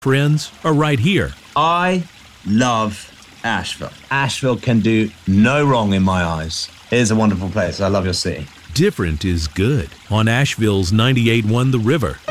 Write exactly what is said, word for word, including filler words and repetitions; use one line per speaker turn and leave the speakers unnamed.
friends are right here.
I love Asheville. Asheville can do no wrong in my eyes. It is a wonderful place. I love your city.
Different is good on Asheville's ninety-eight point one The River.